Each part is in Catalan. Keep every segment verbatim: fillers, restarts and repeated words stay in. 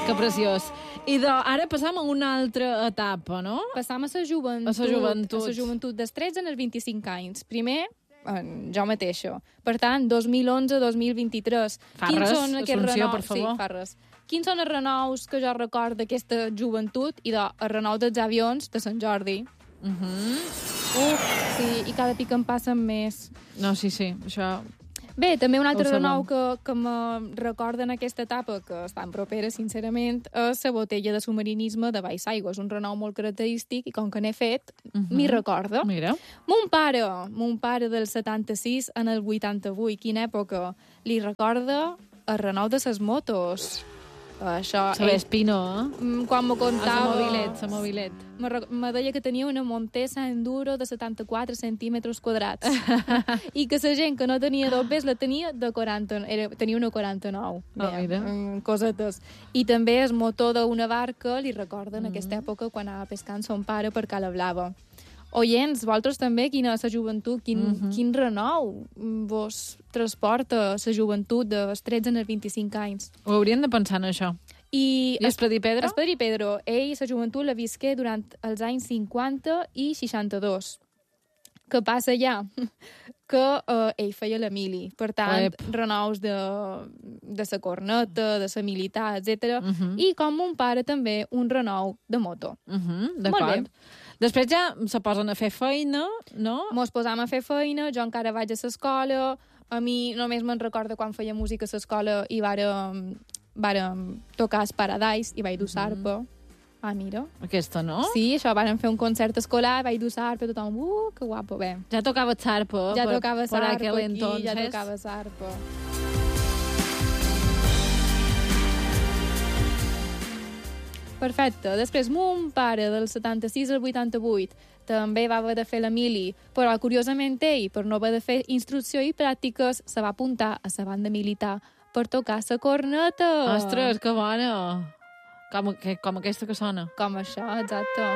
Que preciós. I de, ara passam a una altra etapa, no? Passam a la joventut. A la joventut. A la joventut dels tretze als vint-i-cinc anys. Primer, en jo mateixa. Per tant, dos mil onze dos mil vint-i-tres. Fa res, Assumpció, per favor. Sí, fa res. Quins són els renous que jo record d'aquesta joventut? I de, el renou dels avions de Sant Jordi. Uh -huh. Uf, sí, i cada pic en passen més. No, sí, sí, això... Bé, també un altre Ho renou sabem. que, que me recorda en aquesta etapa, que és tan propera, sincerament, és la botella de submarinisme de Baix Aigua. És un renou molt característic i com que n'he fet, uh -huh. m'hi recorda. Mira. Mon pare, mon pare del setanta-sis en el vuitanta-vuit, quina època, li recorda el renou de ses motos. Això... Saber espino, eh? Quan me contava... A mobilet, a mobilet. Me, me deia que tenia una Montesa Enduro de setanta-quatre centímetres quadrats i que la gent que no tenia dobbers la tenia de quaranta, era, tenia una quaranta-nou. Oh, mira. Mm, cosetes. I també el motor d'una barca li recorda en mm. aquesta època quan anava pescant son pare per Cala Blava. Oients, vosaltres també, quina és la joventut, quin, mm -hmm. quin renou vos transporta la joventut dels tretze als vint-i-cinc anys? Ho hauríem de pensar en això. I, I Espadi Pedro? Espadi Pedro, ell, la joventut, la visqué durant els anys cinquanta i seixanta-dos. Què passa ja? Que uh, ell feia la mili. Per tant, Ep. renous de, de la corneta, de la militar, etcètera. Uh -huh. I com mon pare també, un renou de moto. Uh -huh, Molt d'acord. bé. Després ja se posen a fer feina, no? Mos posam a fer feina, jo encara vaig a l'escola, a mi només me'n recorda quan feia música a l'escola i vàrem, vàrem tocar el Paradise i vaig dur sarpa. Mm. Ah, mira. Aquesta, no? Sí, això, vàrem fer un concert escolar, vaig dur sarpa, tothom, uh, que guapo, bé. Ja tocava sarpa. Ja per, tocava sarpa aquel aquí, entonces. ja tocava sarpa. Perfecte. Després, mon pare, del setanta-sis al vuitanta-vuit, també va haver de fer la mili, però, curiosament, ell, per no haver de fer instrucció i pràctiques, se va apuntar a la banda militar per tocar la corneta. Ostres, que bona! Com, que, com aquesta que sona. Com això, exacte.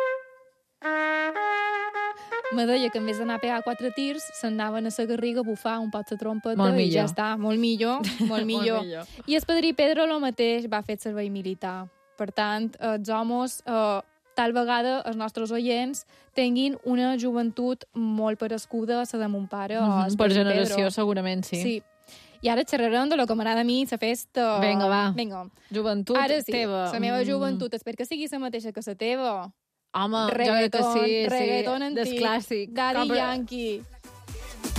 Me deia que en vez d'anar a pegar quatre tirs, s'anaven a la garriga a bufar un pot de trompeta molt i millor. ja està, molt millor, molt millor. Molt millor. I el padrí Pedro el mateix va fer servei militar. Per tant, els homes, eh, tal vegada els nostres oients tinguin una joventut molt parescuda a la de mon pare. Mm -hmm, o per generació, Pedro. segurament, sí. Sí. I ara xerrarem de lo que m'agrada a mi, la festa. Vinga, va. Vinga. Joventut ara sí, teva. la meva Mm. joventut, espero que sigui la mateixa que la teva. Home, Reggaeton, jo crec que sí. reggaeton sí. antic. Des clàssic. Daddy Com per- Yankee.